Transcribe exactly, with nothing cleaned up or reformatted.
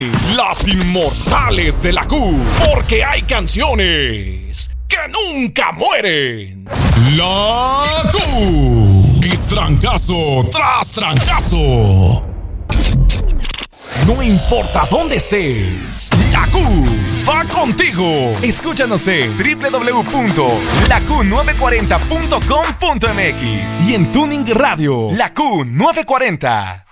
Las inmortales de la Q, porque hay canciones que nunca mueren. La Q es trancazo tras trancazo. No importa dónde estés, la Q va contigo. Escúchanos en doble u doble u doble u punto la q nueve cuarenta punto com punto m x y en Tuning Radio, la Q nueve cuarenta.